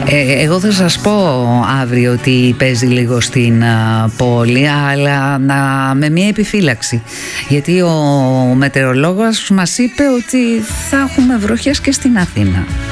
Εγώ θα σας πω αύριο ότι παίζει λίγο στην πόλη, αλλά με μια επιφύλαξη, γιατί ο μετεωρολόγος μας είπε ότι θα έχουμε βροχές και στην Αθήνα.